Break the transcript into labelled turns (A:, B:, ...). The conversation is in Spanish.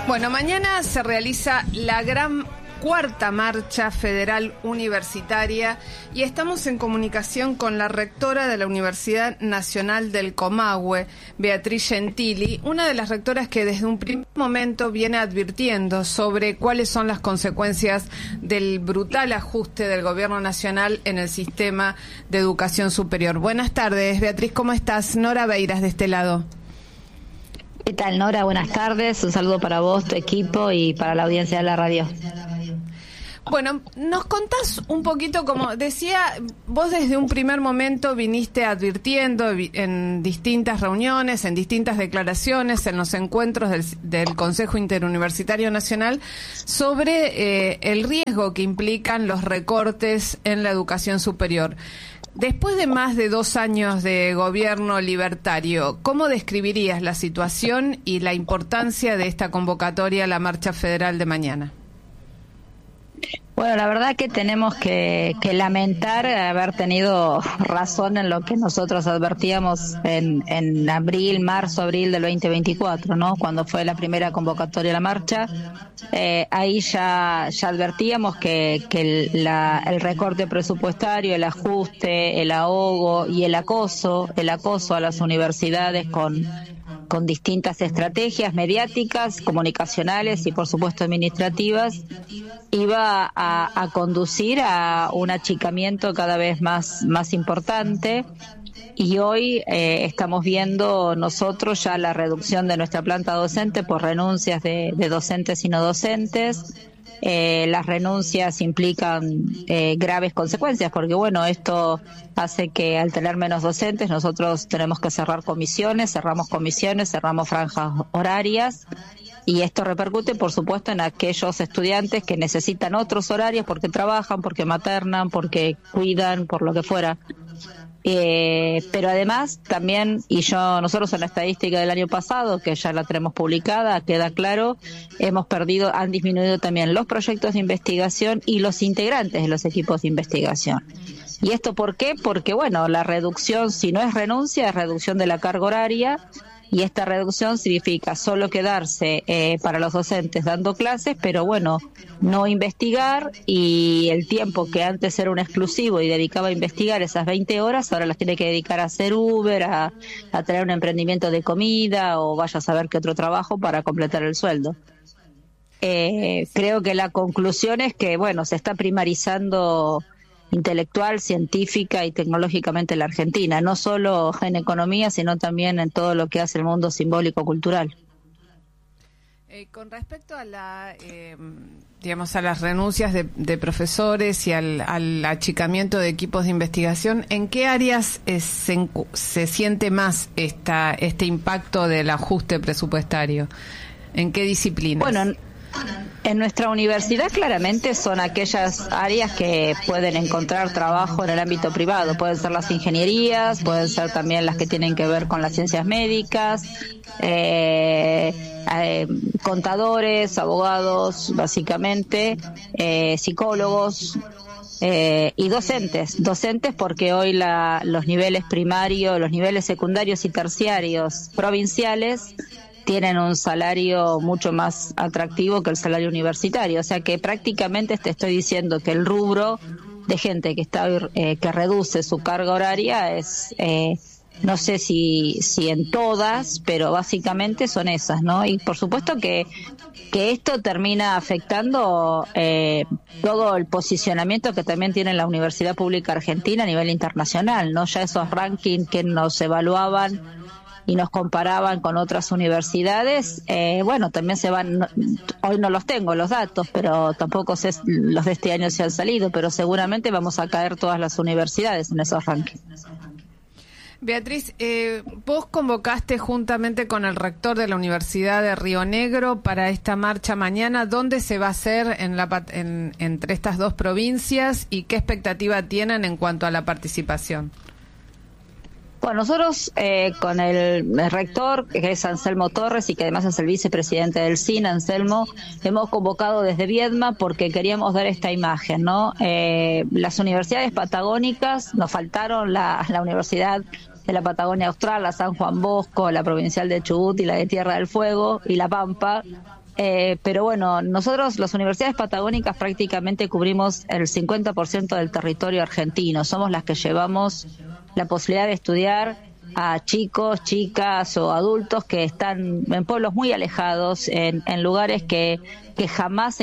A: Bueno, mañana se realiza la gran cuarta marcha federal universitaria y estamos en comunicación con la rectora de la Universidad Nacional del Comahue, Beatriz Gentili, una de las rectoras que desde un primer momento viene advirtiendo sobre cuáles son las consecuencias del brutal ajuste del gobierno nacional en el sistema de educación superior. Buenas tardes, Beatriz, ¿cómo estás? Nora Beiras de este lado.
B: ¿Qué tal, Nora? Buenas tardes. Un saludo para vos, tu equipo y para la audiencia de la radio.
A: Bueno, nos contás un poquito, como decía, vos desde un primer momento viniste advirtiendo en distintas reuniones, en distintas declaraciones, en los encuentros del Consejo Interuniversitario Nacional sobre el riesgo que implican los recortes en la educación superior. Después de más de 2 años de gobierno libertario, ¿cómo describirías la situación y la importancia de esta convocatoria a la marcha federal de mañana?
B: Bueno, la verdad que tenemos que lamentar haber tenido razón en lo que nosotros advertíamos en marzo, abril del 2024, ¿no? Cuando fue la primera convocatoria a la marcha. Ahí ya advertíamos que el recorte presupuestario, el ajuste, el ahogo y el acoso a las universidades con distintas estrategias mediáticas, comunicacionales y por supuesto administrativas, iba a conducir a un achicamiento cada vez más importante. Y hoy estamos viendo nosotros ya la reducción de nuestra planta docente por renuncias de docentes y no docentes. Las renuncias implican graves consecuencias, porque bueno, esto hace que al tener menos docentes nosotros tenemos que cerramos comisiones, cerramos franjas horarias, y esto repercute por supuesto en aquellos estudiantes que necesitan otros horarios porque trabajan, porque maternan, porque cuidan, por lo que fuera. Pero además también, nosotros en la estadística del año pasado, que ya la tenemos publicada, queda claro, han disminuido también los proyectos de investigación y los integrantes de los equipos de investigación. ¿Y esto por qué? Porque bueno, la reducción, si no es renuncia, es reducción de la carga horaria, y esta reducción significa solo quedarse para los docentes dando clases, pero bueno, no investigar, y el tiempo que antes era un exclusivo y dedicaba a investigar esas 20 horas, ahora las tiene que dedicar a hacer Uber, a tener un emprendimiento de comida o vaya a saber qué otro trabajo para completar el sueldo. Creo que la conclusión es que bueno, se está primarizando intelectual, científica y tecnológicamente la Argentina, no solo en economía, sino también en todo lo que hace el mundo simbólico-cultural.
A: Con respecto a a las renuncias de profesores y al achicamiento de equipos de investigación, ¿en qué áreas se siente más este impacto del ajuste presupuestario? ¿En qué disciplinas?
B: Bueno, en nuestra universidad claramente son aquellas áreas que pueden encontrar trabajo en el ámbito privado. Pueden ser las ingenierías, pueden ser también las que tienen que ver con las ciencias médicas, contadores, abogados, básicamente, psicólogos. Y docentes porque hoy los niveles primarios, los niveles secundarios y terciarios provinciales tienen un salario mucho más atractivo que el salario universitario, o sea que prácticamente te estoy diciendo que el rubro de gente que reduce su carga horaria es, no sé si en todas, pero básicamente son esas, ¿no? Y por supuesto que esto termina afectando todo el posicionamiento que también tiene la Universidad Pública Argentina a nivel internacional, ¿no? Ya esos rankings que nos evaluaban y nos comparaban con otras universidades, bueno, también se van, hoy no los tengo los datos, pero tampoco sé los de este año si han salido, pero seguramente vamos a caer todas las universidades en esos rankings.
A: Beatriz, vos convocaste juntamente con el rector de la Universidad de Río Negro para esta marcha mañana. ¿Dónde se va a hacer entre estas dos provincias y qué expectativa tienen en cuanto a la participación?
B: Bueno, nosotros con el rector, que es Anselmo Torres y que además es el vicepresidente del CIN, Anselmo, hemos convocado desde Viedma porque queríamos dar esta imagen, ¿no? Las universidades patagónicas, nos faltaron la Universidad de la Patagonia Austral, la San Juan Bosco, la Provincial de Chubut y la de Tierra del Fuego y la Pampa. Pero bueno, nosotros, las universidades patagónicas, prácticamente cubrimos el 50% del territorio argentino. Somos las que llevamos la posibilidad de estudiar a chicos, chicas o adultos que están en pueblos muy alejados, en lugares que jamás